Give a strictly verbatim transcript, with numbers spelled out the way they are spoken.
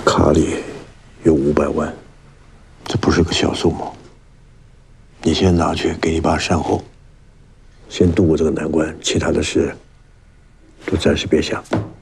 卡里有五百万，这不是个小数目。你先拿去给你爸善后，先度过这个难关，其他的事都暂时别想。